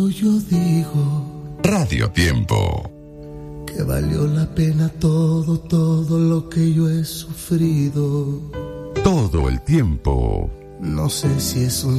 Yo digo Radio Tiempo que valió la pena todo lo que yo he sufrido. Todo el tiempo. No sé si es un